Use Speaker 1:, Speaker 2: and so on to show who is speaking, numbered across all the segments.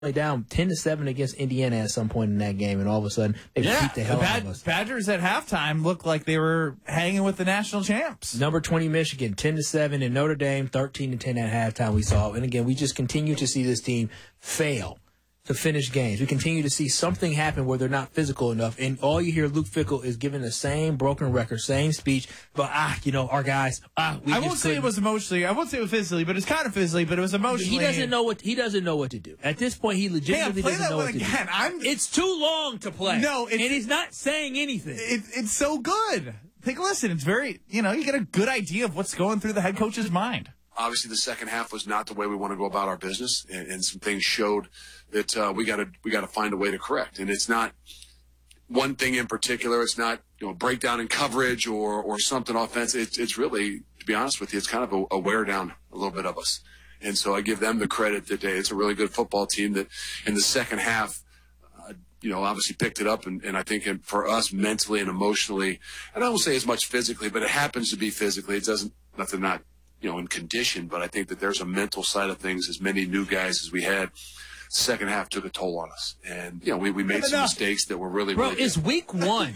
Speaker 1: down 10-7 against Indiana at some point in that game, and all of a sudden they beat the hell out of us.
Speaker 2: Badgers at halftime looked like they were hanging with the national champs.
Speaker 1: Number 20 Michigan 10-7, and Notre Dame 13-10 at halftime. We saw, and again, we just continue to see this team fail to finish games. We continue to see something happen where they're not physical enough, and all you hear Luke Fickell is giving the same broken record, same speech, but our guys,
Speaker 2: I won't say it was emotionally, I won't say it was physically, but it's kind of physically, but it was emotionally.
Speaker 1: He doesn't know what to do. At this point, he legitimately doesn't know what to do. It's too long to play.
Speaker 2: No,
Speaker 1: and he's not saying anything.
Speaker 2: It's so good. Take a listen. It's very, you get a good idea of what's going through the head coach's mind.
Speaker 3: Obviously, the second half was not the way we want to go about our business, and some things showed that we got to find a way to correct. And it's not one thing in particular. It's not breakdown in coverage or something offensive. It's really, to be honest with you, it's kind of a wear down a little bit of us. And so I give them the credit that it's a really good football team that in the second half, obviously picked it up, and I think for us mentally and emotionally, and I won't say as much physically, but it happens to be physically. It doesn't nothing not. In condition, but I think that there's a mental side of things. As many new guys as we had, second half took a toll on us, and we made some mistakes that were really.
Speaker 1: Bro,
Speaker 3: really
Speaker 1: it's
Speaker 3: good.
Speaker 1: week one.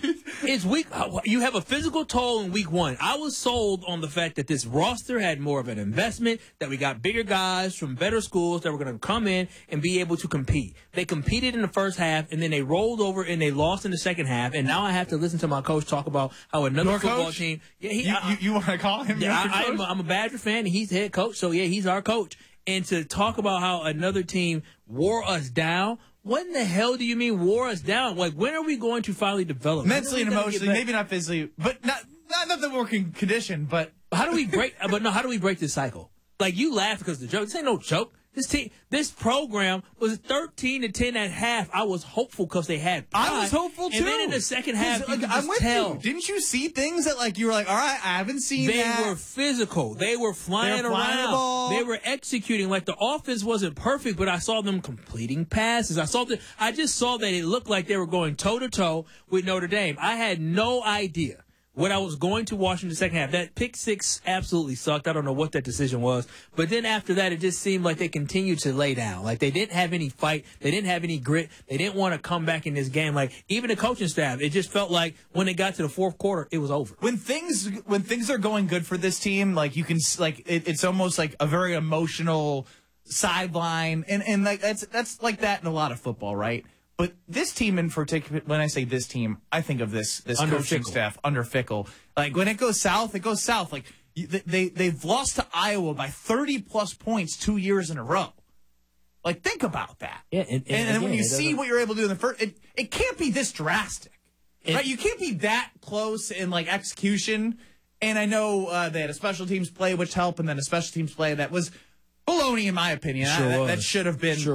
Speaker 1: You have a physical toll in week one. I was sold on the fact that this roster had more of an investment, that we got bigger guys from better schools that were going to come in and be able to compete. They competed in the first half, and then they rolled over and they lost in the second half. And now I have to listen to my coach talk about how another football team.
Speaker 2: Yeah, you want to call him?
Speaker 1: Yeah, I'm a Badger fan, and he's the head coach, so yeah, he's our coach. And to talk about how another team wore us down, what in the hell do you mean wore us down? Like, when are we going to finally develop?
Speaker 2: Mentally and emotionally, maybe not physically, but not the working condition, but
Speaker 1: how do we break how do we break this cycle? Like, you laugh because the joke. This ain't no joke. This program was 13-10 at half. I was hopeful because they had pride.
Speaker 2: I was hopeful too.
Speaker 1: And then in the second half, you could just tell.
Speaker 2: Didn't you see things that you were like, all right, I haven't seen that.
Speaker 1: They were physical. They were flying around.
Speaker 2: The ball.
Speaker 1: They were executing. Like, the offense wasn't perfect, but I saw them completing passes. I just saw that it looked like they were going toe to toe with Notre Dame. I had no idea what I was going to watch in the second half. That pick six absolutely sucked. I don't know what that decision was. But then after that, it just seemed like they continued to lay down. Like, they didn't have any fight. They didn't have any grit. They didn't want to come back in this game. Like, even the coaching staff, it just felt like when it got to the fourth quarter, it was over.
Speaker 2: When things are going good for this team, like, you can, like, it's almost like a very emotional sideline. And like, that's like that in a lot of football, right? But this team in particular, when I say this team, I think of this coaching staff under Fickell. Like, when it goes south, it goes south. Like, they've lost to Iowa by 30-plus points 2 years in a row. Like, think about that.
Speaker 1: Yeah, and again,
Speaker 2: when you see what you're able to do in the first, it can't be this drastic. Right? You can't be that close in, like, execution. And I know they had a special teams play, which helped, and then a special teams play that was baloney, in my opinion. That should have been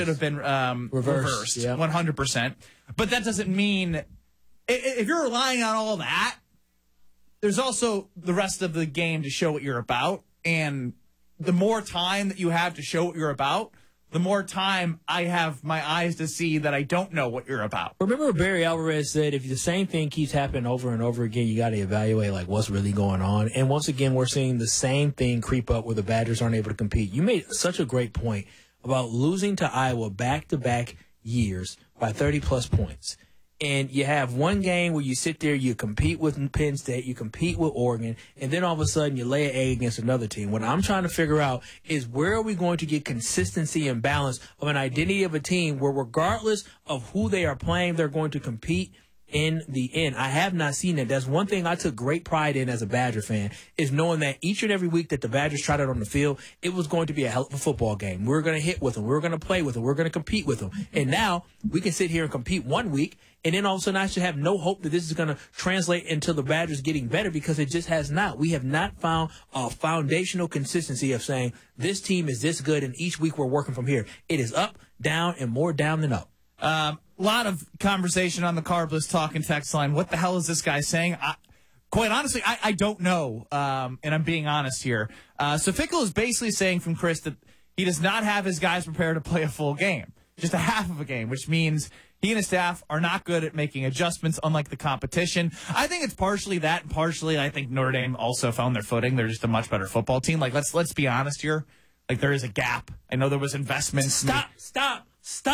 Speaker 2: reversed, 100%. But that doesn't mean if you're relying on all that, there's also the rest of the game to show what you're about. And the more time that you have to show what you're about, the more time I have my eyes to see that I don't know what you're about.
Speaker 1: Remember Barry Alvarez said, if the same thing keeps happening over and over again, you got to evaluate like what's really going on. And once again, we're seeing the same thing creep up where the Badgers aren't able to compete. You made such a great point about losing to Iowa back-to-back years by 30-plus points. And you have one game where you sit there, you compete with Penn State, you compete with Oregon, and then all of a sudden you lay an egg against another team. What I'm trying to figure out is where are we going to get consistency and balance of an identity of a team where regardless of who they are playing, they're going to compete in the end. I have not seen that. That's one thing I took great pride in as a Badger fan, is knowing that each and every week that the Badgers tried it on the field, it was going to be a hell of a football game. We were going to hit with them. We were going to play with them. We were going to compete with them. And now we can sit here and compete one week, and then all of a sudden I should have no hope that this is going to translate into the Badgers getting better, because it just has not. We have not found a foundational consistency of saying this team is this good, and each week we're working from here. It is up, down, and more down than up.
Speaker 2: A lot of conversation on the Carbless Talk and text line. What the hell is this guy saying? Quite honestly, I don't know, and I'm being honest here. So Fickell is basically saying from Chris that he does not have his guys prepared to play a full game, just a half of a game, which means he and his staff are not good at making adjustments, unlike the competition. I think it's partially that, and partially I think Notre Dame also found their footing. They're just a much better football team. Like, let's be honest here. Like, there is a gap. I know there was investment.
Speaker 1: Stop. Stop.